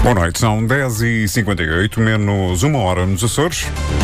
Boa noite, são 10h58, menos uma hora nos Açores.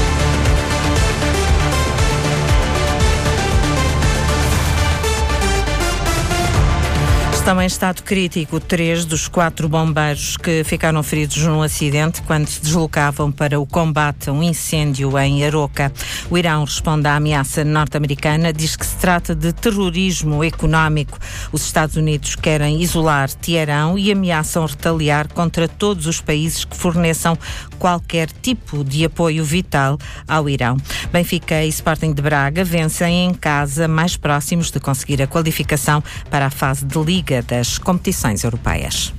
Estão em estado crítico 3 dos 4 bombeiros que ficaram feridos num acidente quando se deslocavam para o combate a um incêndio em Aroca. O Irão responde à ameaça norte-americana, diz que se trata de terrorismo económico. Os Estados Unidos querem isolar Teherão e ameaçam retaliar contra todos os países que forneçam qualquer tipo de apoio vital ao Irão. Benfica e Sporting de Braga vencem em casa, mais próximos de conseguir a qualificação para a fase de Liga das competições europeias.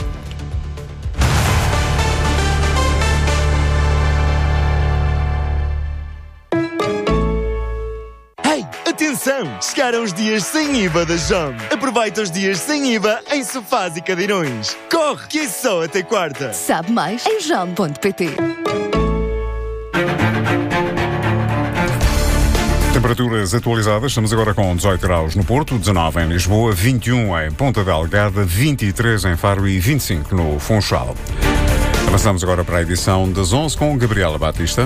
Hey, atenção! Chegaram os dias sem IVA da JOM. Aproveita os dias sem IVA em sofás e cadeirões. Corre, que é só até quarta. Sabe mais em jom.pt. Temperaturas atualizadas, estamos agora com 18 graus no Porto, 19 em Lisboa, 21 em Ponta Delgada, 23 em Faro e 25 no Funchal. Avançamos agora para a edição das 11 com Gabriela Batista.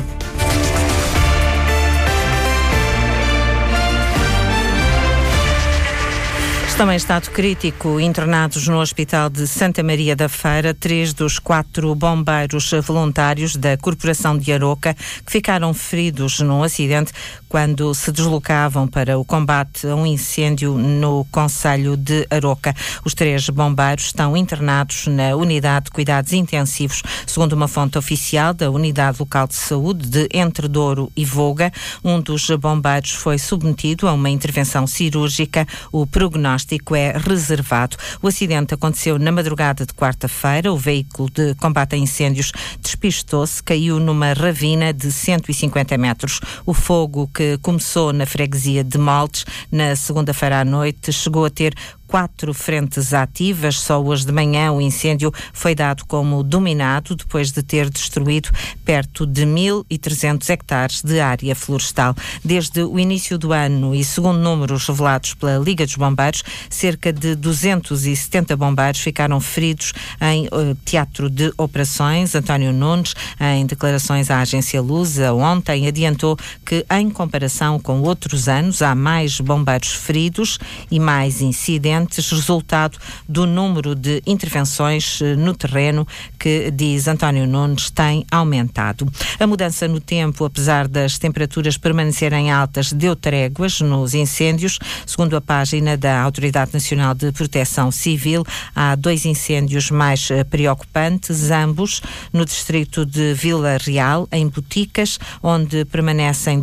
Estão em estado crítico internados no Hospital de Santa Maria da Feira 3 dos 4 bombeiros voluntários da Corporação de Aroca que ficaram feridos num acidente quando se deslocavam para o combate a um incêndio no concelho de Aroca. Os 3 bombeiros estão internados na Unidade de Cuidados Intensivos, segundo uma fonte oficial da Unidade Local de Saúde de Entre Douro e Voga. Um dos bombeiros foi submetido a uma intervenção cirúrgica. O prognóstico é reservado. O acidente aconteceu na madrugada de quarta-feira. O veículo de combate a incêndios despistou-se, caiu numa ravina de 150 metros. O fogo, que começou na freguesia de Moldes na segunda-feira à noite, chegou a ter 4 frentes ativas. Só hoje de manhã o incêndio foi dado como dominado depois de ter destruído perto de 1.300 hectares de área florestal. Desde o início do ano e segundo números revelados pela Liga dos Bombeiros, cerca de 270 bombeiros ficaram feridos em teatro de operações. António Nunes, em declarações à agência Lusa ontem, adiantou que em comparação com outros anos há mais bombeiros feridos e mais incidentes, resultado do número de intervenções no terreno que, diz António Nunes, tem aumentado. A mudança no tempo, apesar das temperaturas permanecerem altas, deu tréguas nos incêndios. Segundo a página da Autoridade Nacional de Proteção Civil, há 2 incêndios mais preocupantes, ambos no distrito de Vila Real, em Boticas, onde permanecem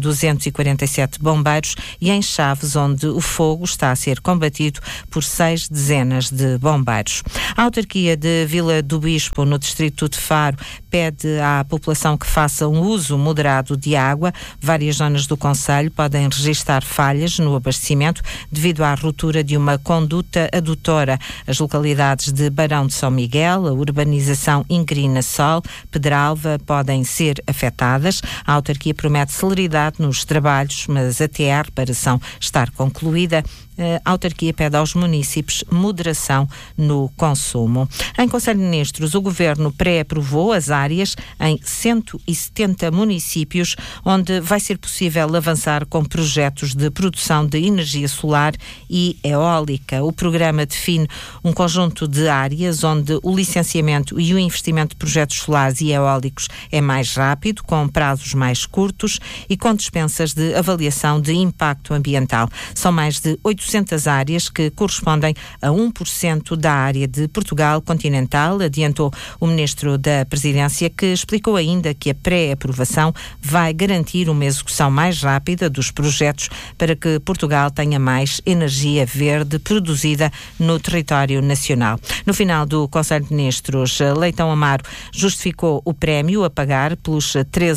247 bombeiros, e em Chaves, onde o fogo está a ser combatido por 6 dezenas de bombeiros. A autarquia de Vila do Bispo, no distrito de Faro, pede à população que faça um uso moderado de água. Várias zonas do concelho podem registrar falhas no abastecimento devido à ruptura de uma conduta adutora. As localidades de Barão de São Miguel, a urbanização Ingrina Sol, Pedralva podem ser afetadas. A autarquia promete celeridade nos trabalhos, mas até a reparação estar concluída, a autarquia pede aos municípios moderação no consumo. Em Conselho de Ministros, o Governo pré-aprovou as áreas em 170 municípios onde vai ser possível avançar com projetos de produção de energia solar e eólica. O programa define um conjunto de áreas onde o licenciamento e o investimento de projetos solares e eólicos é mais rápido, com prazos mais curtos e com dispensas de avaliação de impacto ambiental. São mais de 800 áreas que correspondem a 1% da área de Portugal continental, adiantou o Ministro da Presidência, que explicou ainda que a pré-aprovação vai garantir uma execução mais rápida dos projetos para que Portugal tenha mais energia verde produzida no território nacional. No final do Conselho de Ministros, Leitão Amaro justificou o prémio a pagar pelos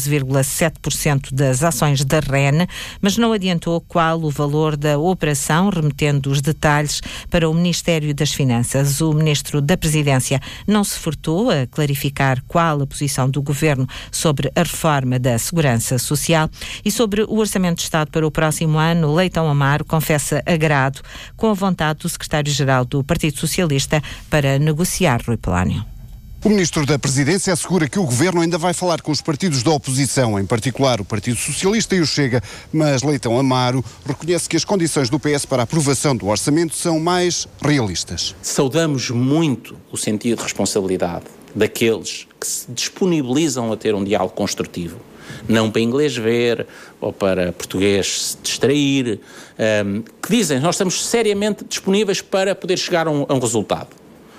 13,7% das ações da REN, mas não adiantou qual o valor da operação, remetendo os detalhes para o Ministério das Finanças. O Ministro da Presidência não se furtou a clarificar qual a posição do Governo sobre a reforma da Segurança Social. E sobre o Orçamento de Estado para o próximo ano, Leitão Amaro confessa agrado com a vontade do Secretário-Geral do Partido Socialista para negociar, Rui Polónio. O Ministro da Presidência assegura que o Governo ainda vai falar com os partidos da oposição, em particular o Partido Socialista e o Chega, mas Leitão Amaro reconhece que as condições do PS para a aprovação do orçamento são mais realistas. Saudamos muito o sentido de responsabilidade daqueles que se disponibilizam a ter um diálogo construtivo, não para inglês ver ou para português se distrair, que dizem nós estamos seriamente disponíveis para poder chegar a um resultado.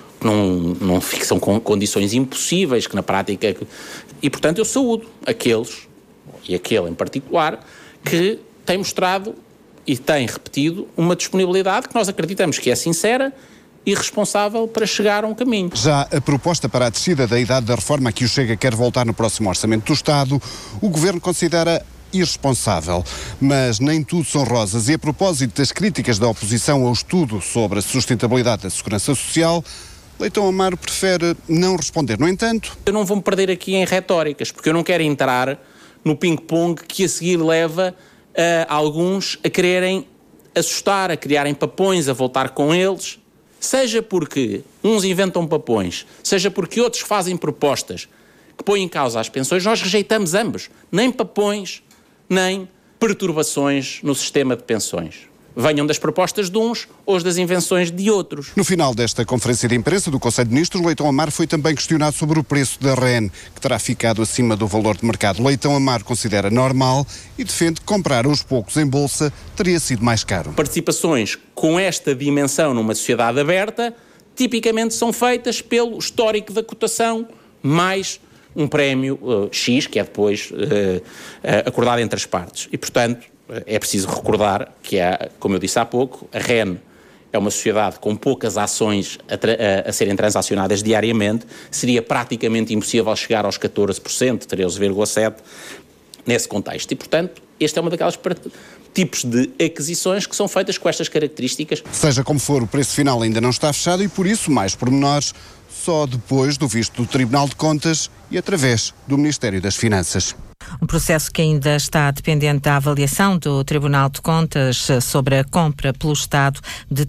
Não fixam condições impossíveis que na prática... E, portanto, eu saúdo aqueles, e aquele em particular, que têm mostrado e têm repetido uma disponibilidade que nós acreditamos que é sincera e responsável para chegar a um caminho. Já a proposta para a descida da idade da reforma que o Chega quer voltar no próximo Orçamento do Estado, o Governo considera irresponsável. Mas nem tudo são rosas e, a propósito das críticas da oposição ao estudo sobre a sustentabilidade da segurança social, Leitão Amaro prefere não responder. No entanto... Eu não vou me perder aqui em retóricas, porque eu não quero entrar no ping-pong que a seguir leva alguns a quererem assustar, a criarem papões, a voltar com eles, seja porque uns inventam papões, seja porque outros fazem propostas que põem em causa as pensões. Nós rejeitamos ambos, nem papões, nem perturbações no sistema de pensões. Venham das propostas de uns ou das invenções de outros. No final desta conferência de imprensa do Conselho de Ministros, Leitão Amaro foi também questionado sobre o preço da REN, que terá ficado acima do valor de mercado. Leitão Amaro considera normal e defende que comprar aos poucos em bolsa teria sido mais caro. Participações com esta dimensão numa sociedade aberta tipicamente são feitas pelo histórico da cotação mais um prémio X, que é depois acordado entre as partes. E, portanto, é preciso recordar que, como eu disse há pouco, a REN é uma sociedade com poucas ações a serem transacionadas diariamente. Seria praticamente impossível chegar aos 14%, 13,7% nesse contexto. E, portanto, este é uma daquelas tipos de aquisições que são feitas com estas características. Seja como for, o preço final ainda não está fechado e, por isso, mais pormenores só depois do visto do Tribunal de Contas e através do Ministério das Finanças. Um processo que ainda está dependente da avaliação do Tribunal de Contas sobre a compra pelo Estado de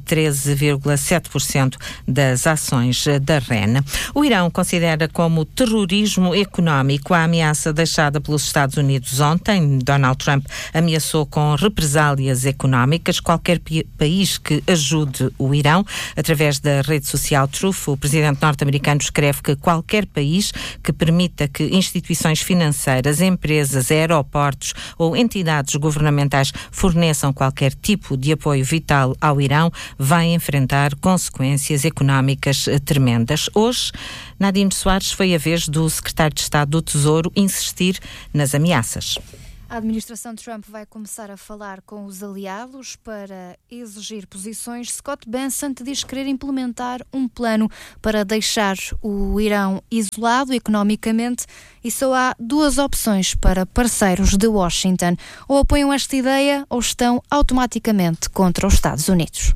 13,7% das ações da REN. O Irão considera como terrorismo económico a ameaça deixada pelos Estados Unidos ontem. Donald Trump ameaçou com represálias económicas qualquer país que ajude o Irão. Através da rede social Truth, o presidente norte-americano escreve que qualquer país que permita que instituições financeiras, empresas, aeroportos ou entidades governamentais forneçam qualquer tipo de apoio vital ao Irão vai enfrentar consequências económicas tremendas. Hoje, Nadine Soares, foi a vez do secretário de Estado do Tesouro insistir nas ameaças. A administração de Trump vai começar a falar com os aliados para exigir posições. Scott Bessent diz querer implementar um plano para deixar o Irão isolado economicamente e só há duas opções para parceiros de Washington. Ou apoiam esta ideia ou estão automaticamente contra os Estados Unidos.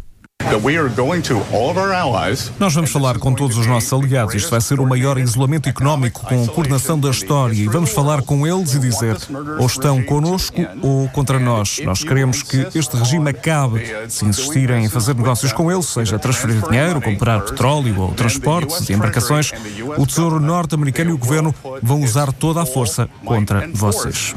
Nós vamos falar com todos os nossos aliados. Isto vai ser o maior isolamento económico com coordenação da história e vamos falar com eles e dizer ou estão connosco ou contra nós. Nós queremos que este regime acabe. Se insistirem em fazer negócios com eles, seja transferir dinheiro, comprar petróleo ou transportes e embarcações, o Tesouro norte-americano e o Governo vão usar toda a força contra vocês.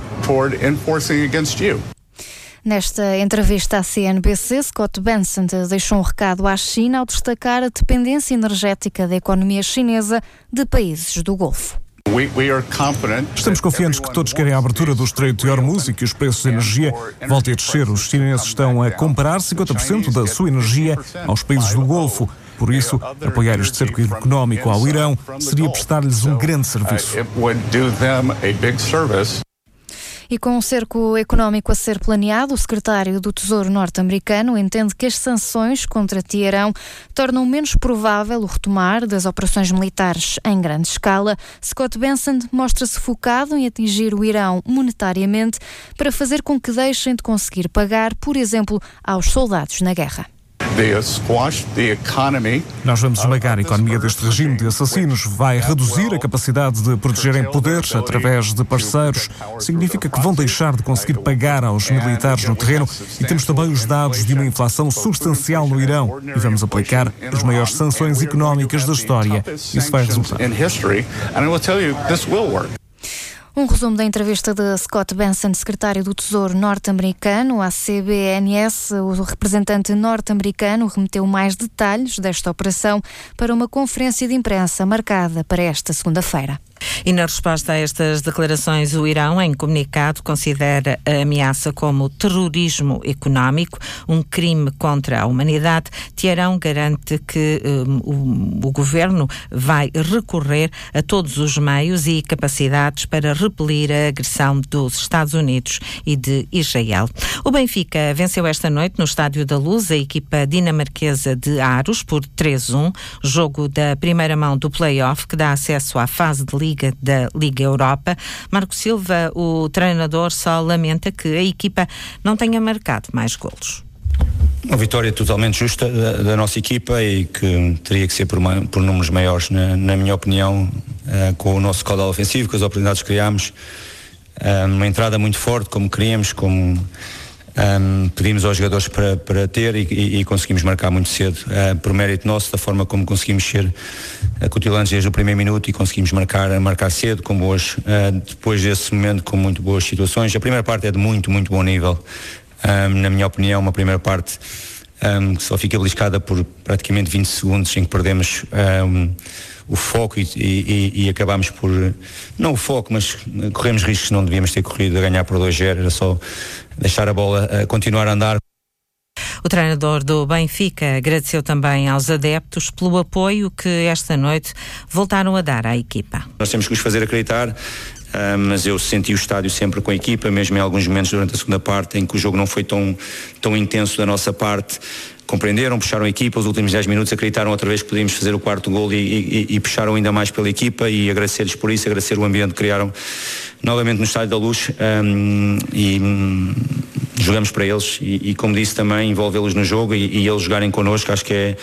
Nesta entrevista à CNBC, Scott Bessent deixou um recado à China ao destacar a dependência energética da economia chinesa de países do Golfo. Estamos confiantes que todos querem a abertura do Estreito de Hormuz e que os preços de energia voltem a descer. Os chineses estão a comprar 50% da sua energia aos países do Golfo. Por isso, apoiar este cerco económico ao Irão seria prestar-lhes um grande serviço. E com um cerco económico a ser planeado, o secretário do Tesouro norte-americano entende que as sanções contra Teherão tornam menos provável o retomar das operações militares em grande escala. Scott Bessent mostra-se focado em atingir o Irão monetariamente para fazer com que deixem de conseguir pagar, por exemplo, aos soldados na guerra. Nós vamos esmagar a economia deste regime de assassinos, vai reduzir a capacidade de protegerem poderes através de parceiros. Significa que vão deixar de conseguir pagar aos militares no terreno e temos também os dados de uma inflação substancial no Irão e vamos aplicar as maiores sanções económicas da história. Isso vai resultar. Um resumo da entrevista de Scott Bessent, secretário do Tesouro norte-americano, à CBNS. O representante norte-americano remeteu mais detalhes desta operação para uma conferência de imprensa marcada para esta segunda-feira. E na resposta a estas declarações, o Irão, em comunicado, considera a ameaça como terrorismo económico, um crime contra a humanidade. Teherão garante que o governo vai recorrer a todos os meios e capacidades para repelir a agressão dos Estados Unidos e de Israel. O Benfica venceu esta noite no Estádio da Luz a equipa dinamarquesa de Aros por 3-1, jogo da primeira mão do play-off que dá acesso à fase de da Liga Europa. Marco Silva, o treinador, só lamenta que a equipa não tenha marcado mais golos. Uma vitória totalmente justa da nossa equipa e que teria que ser por números maiores, na minha opinião, com o nosso caudal ofensivo, com as oportunidades que criámos, uma entrada muito forte, como queríamos, como pedimos aos jogadores para ter e conseguimos marcar muito cedo, por mérito nosso, da forma como conseguimos ser acutilantes desde o primeiro minuto e conseguimos marcar cedo, com boas, depois desse momento com muito boas situações. A primeira parte é de muito, muito bom nível, na minha opinião, uma primeira parte que só fica beliscada por praticamente 20 segundos em que perdemos o foco e acabámos por, não o foco, mas corremos riscos que não devíamos ter corrido, a ganhar por 2-0, era só deixar a bola continuar a andar. O treinador do Benfica agradeceu também aos adeptos pelo apoio que esta noite voltaram a dar à equipa. Nós temos que os fazer acreditar, mas eu senti o estádio sempre com a equipa, mesmo em alguns momentos durante a segunda parte em que o jogo não foi tão intenso da nossa parte. Compreenderam, puxaram a equipa, os últimos 10 minutos acreditaram outra vez que podíamos fazer o quarto gol e puxaram ainda mais pela equipa, e agradecer-lhes por isso, agradecer o ambiente que criaram novamente no Estádio da Luz, e jogamos para eles e como disse também, envolvê-los no jogo e eles jogarem connosco, acho que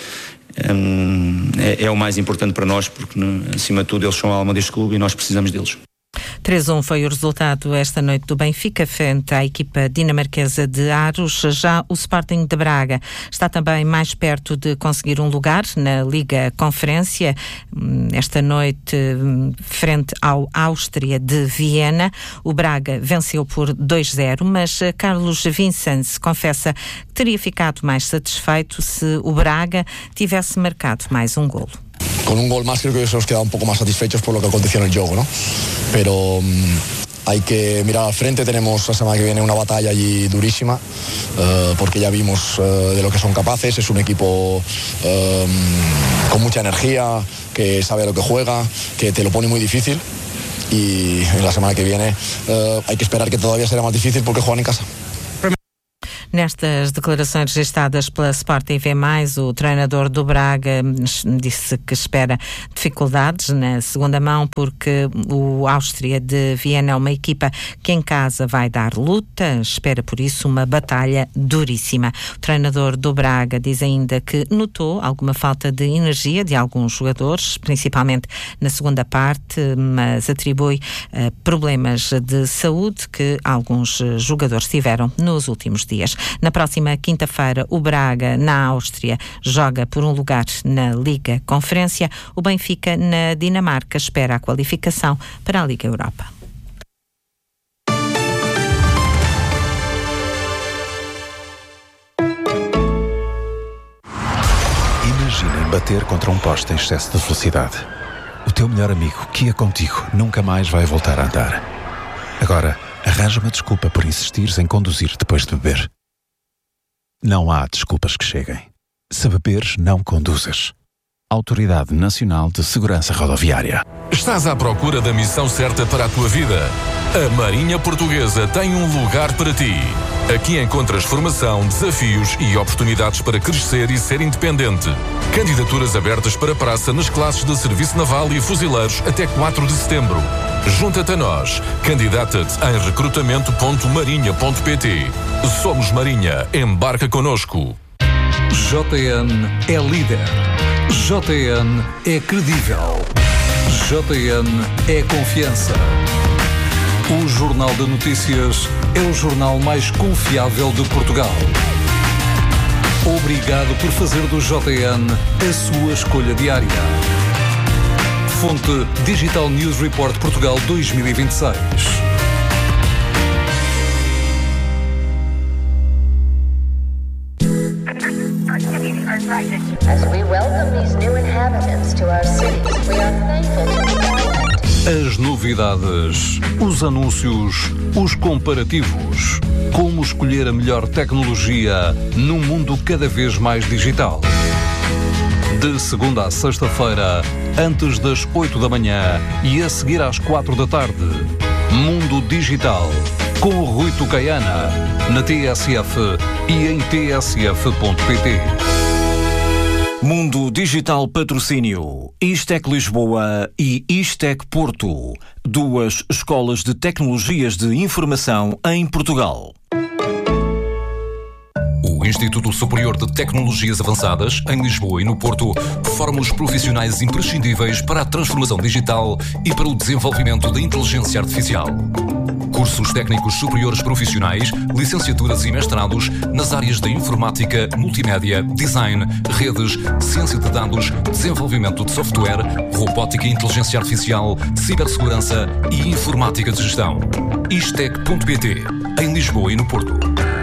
é o mais importante para nós, porque acima de tudo eles são a alma deste clube e nós precisamos deles. 3-1 foi o resultado esta noite do Benfica frente à equipa dinamarquesa de Aros. Já o Sporting de Braga está também mais perto de conseguir um lugar na Liga Conferência. Esta noite, frente ao Áustria de Viena, o Braga venceu por 2-0, mas Carlos Vicens confessa que teria ficado mais satisfeito se o Braga tivesse marcado mais um golo. Con un gol más creo que hubiésemos quedado un poco más satisfechos por lo que aconteció en el juego, ¿no? Pero hay que mirar al frente, tenemos la semana que viene una batalla allí durísima, porque ya vimos de lo que son capaces, es un equipo con mucha energía, que sabe a lo que juega, que te lo pone muy difícil, y en la semana que viene hay que esperar que todavía será más difícil porque juegan en casa. Nestas declarações registradas pela Sport TV+, o treinador do Braga disse que espera dificuldades na segunda mão porque o Áustria de Viena é uma equipa que em casa vai dar luta, espera por isso uma batalha duríssima. O treinador do Braga diz ainda que notou alguma falta de energia de alguns jogadores, principalmente na segunda parte, mas atribui problemas de saúde que alguns jogadores tiveram nos últimos dias. Na próxima quinta-feira, o Braga, na Áustria, joga por um lugar na Liga Conferência. O Benfica, na Dinamarca, espera a qualificação para a Liga Europa. Imaginem bater contra um poste em excesso de velocidade. O teu melhor amigo, que ia contigo, nunca mais vai voltar a andar. Agora, arranja uma desculpa por insistires em conduzir depois de beber. Não há desculpas que cheguem. Se beberes, não conduzas. Autoridade Nacional de Segurança Rodoviária. Estás à procura da missão certa para a tua vida? A Marinha Portuguesa tem um lugar para ti. Aqui encontras formação, desafios e oportunidades para crescer e ser independente. Candidaturas abertas para praça nas classes de Serviço Naval e Fuzileiros até 4 de setembro. Junta-te a nós. Candidata-te em recrutamento.marinha.pt. Somos Marinha. Embarca connosco. JN é líder. JN é credível. JN é confiança. O Jornal de Notícias é o jornal mais confiável de Portugal. Obrigado por fazer do JN a sua escolha diária. Fonte Digital News Report Portugal 2026. As we welcome these new inhabitants to our cities, we are thankful to the government. As novidades, os anúncios, os comparativos. Como escolher a melhor tecnologia num mundo cada vez mais digital. De segunda a sexta-feira, antes das 8 da manhã e a seguir às 4 da tarde. Mundo Digital, com o Rui Tucaiana, na TSF e em tsf.pt. Mundo Digital Patrocínio, Istec Lisboa e Istec Porto, duas escolas de tecnologias de informação em Portugal. O Instituto Superior de Tecnologias Avançadas, em Lisboa e no Porto, forma os profissionais imprescindíveis para a transformação digital e para o desenvolvimento da inteligência artificial. Cursos técnicos superiores profissionais, licenciaturas e mestrados nas áreas da informática, multimédia, design, redes, ciência de dados, desenvolvimento de software, robótica e inteligência artificial, cibersegurança e informática de gestão. Istec.pt, em Lisboa e no Porto.